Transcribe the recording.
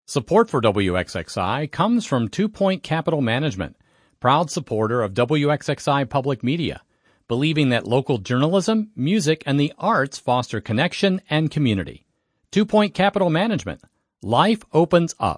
Support for WXXI comes from 2 Point Capital Management, proud supporter of WXXI Public Media, believing that local journalism, music, and the arts foster connection and community. 2 Point Capital Management. Life opens up.